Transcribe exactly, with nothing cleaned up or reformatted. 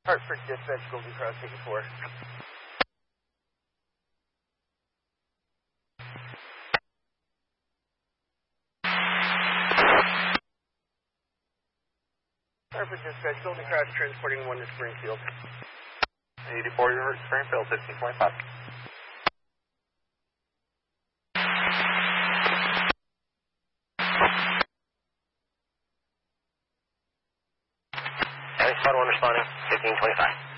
Hartford Dispatch, Golden Cross, taking four. Hartford Dispatch, Golden Cross, transporting one to Springfield. eighty-four, you're Springfield, fifteen point five. Spot one responding, fifteen twenty-five.